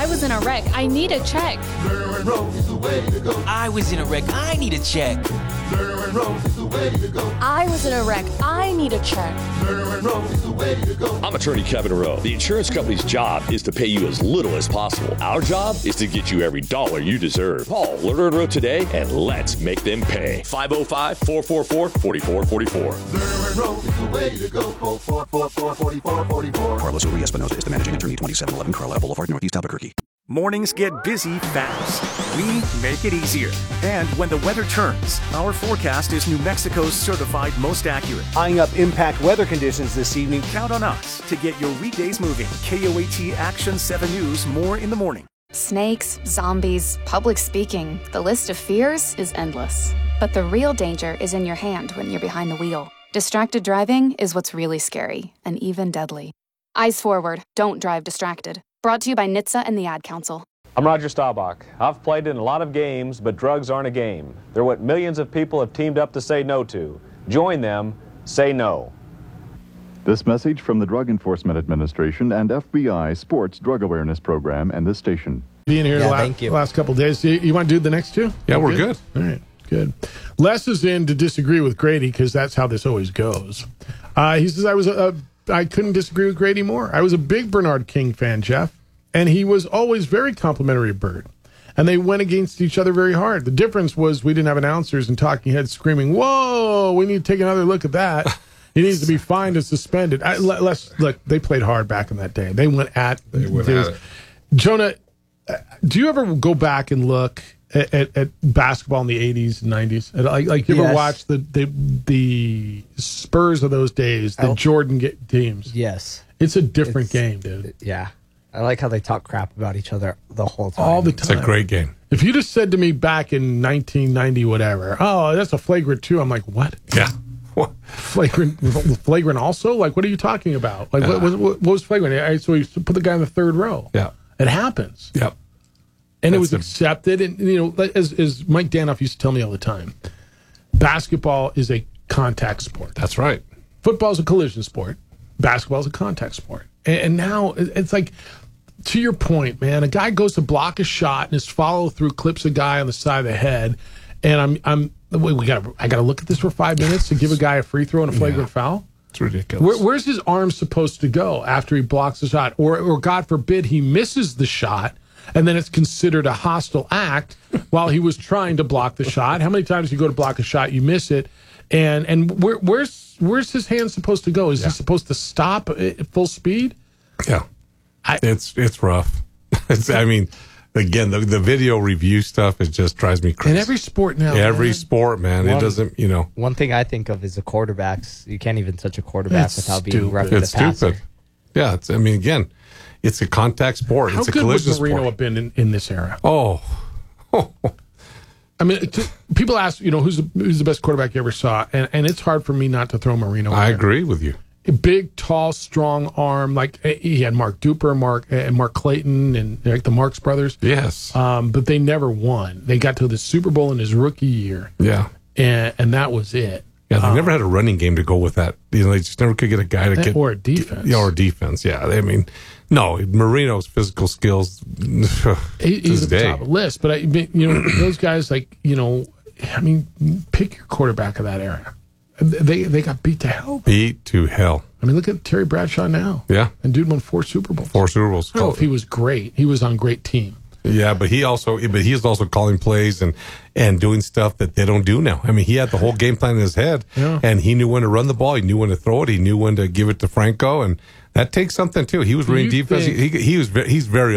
was in a wreck. I need a check. Blair and Rose is the way to go. I was in a wreck. I need a check. Blair and Rose is the way to go. I was in a wreck. I need a check. Blair and Rose is the way to go. I'm attorney Kevin Rowe. The insurance company's job is to pay you as little as possible. Our job is to get you every dollar you deserve. Call Lerner and Rowe today and let's make them pay. 505-444-4444. Blair and Rose is the way to go. Call 444-4444. Carlos Uri Espinosa is the managing attorney, 2711 Carlisle Boulevard, Northeast Albuquerque. Mornings get busy fast. We make it easier. And when the weather turns, our forecast is New Mexico's certified most accurate. Eyeing up impact weather conditions this evening. Count on us to get your weekdays moving. KOAT Action 7 News, more in the morning. Snakes, zombies, public speaking. The list of fears is endless. But the real danger is in your hand when you're behind the wheel. Distracted driving is what's really scary and even deadly. Eyes forward. Don't drive distracted. Brought to you by NHTSA and the Ad Council. I'm Roger Staubach. I've played in a lot of games, but drugs aren't a game. They're what millions of people have teamed up to say no to. Join them. Say no. This message from the Drug Enforcement Administration and FBI Sports Drug Awareness Program and this station. Being here the last couple of days. You want to do the next two? Yeah, we're good. All right, good. Les is in to disagree with Grady because that's how this always goes. He says, I couldn't disagree with Grady more. I was a big Bernard King fan, Jeff, and he was always very complimentary of Bird. And they went against each other very hard. The difference was we didn't have announcers and talking heads screaming, whoa, we need to take another look at that. He needs to be fined and suspended. Look, they played hard back in that day. They went at it. Jonah, do you ever go back and look at basketball in the 80s and 90s? Like you ever watch the Spurs of those days, the Jordan teams? Yes. It's a different game, dude. Yeah. I like how they talk crap about each other the whole time. All the time. It's a great game. If you just said to me back in 1990, whatever, oh, that's a flagrant too, I'm like, what? Yeah. What? Flagrant also? Like, what are you talking about? Like, what was flagrant? So he put the guy in the third row. Yeah. It happens. Yep. And it was accepted. And, as Mike Danoff used to tell me all the time, basketball is a contact sport. That's right. Football is a collision sport. Basketball is a contact sport. And now it's like, to your point, man, a guy goes to block a shot and his follow through clips a guy on the side of the head. And I got to look at this for 5 minutes to give a guy a free throw and a flagrant foul. It's ridiculous. Where's his arm supposed to go after he blocks the shot? Or God forbid, he misses the shot and then it's considered a hostile act while he was trying to block the shot. How many times you go to block a shot, you miss it? And where's his hand supposed to go? Is he supposed to stop at full speed? Yeah. It's rough. I mean, again, the video review stuff, it just drives me crazy. In every sport now. Every sport, man. It doesn't, One thing I think of is the quarterbacks. You can't even touch a quarterback without being rough with the passer. Stupid. Yeah. Again, it's a contact sport. It's a collision sport. How good would Marino have been in this era? Oh. I mean, people ask, who's the best quarterback you ever saw? And it's hard for me not to throw Marino in I there. agree with you. Big, tall, strong arm. Like he had Mark Duper, Mark Clayton, and like the Marx brothers. Yes. But they never won. They got to the Super Bowl in his rookie year. Yeah. And that was it. Yeah, they never had a running game to go with that. They just never could get a guy to get... Or a defense. Yeah, or defense, yeah. I mean, no, Marino's physical skills... He's at the top of the list. But, those guys, pick your quarterback of that era. They got beat to hell. Beat to hell. I mean, look at Terry Bradshaw now. Yeah. And dude won 4 Super Bowls. 4 Super Bowls. I don't know if he was great. He was on a great team. Yeah, but he's also calling plays and doing stuff that they don't do now. I mean, he had the whole game plan in his head, and he knew when to run the ball. He knew when to throw it. He knew when to give it to Franco, and that takes something too. He was running defense. He's very